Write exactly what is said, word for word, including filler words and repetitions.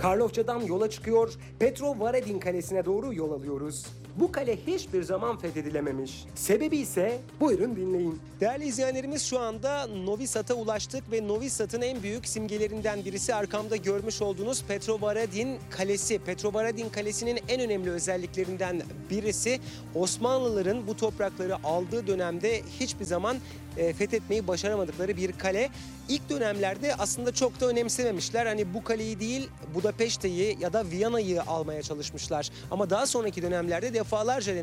Karlofça'dan yola çıkıyor, Petrovaradin Kalesi'ne doğru yol alıyoruz. Bu kale hiçbir zaman fethedilememiş. Sebebi ise buyurun dinleyin. Değerli izleyenlerimiz, şu anda Novi Sad'a ulaştık ve Novi Sad'ın en büyük simgelerinden birisi arkamda görmüş olduğunuz Petrovaradin Kalesi. Petrovaradin Kalesi'nin en önemli özelliklerinden birisi Osmanlıların bu toprakları aldığı dönemde hiçbir zaman e, fethetmeyi başaramadıkları bir kale. İlk dönemlerde aslında çok da önemsememişler. Hani bu kaleyi değil Budapeşte'yi ya da Viyana'yı almaya çalışmışlar. Ama daha sonraki dönemlerde defalarca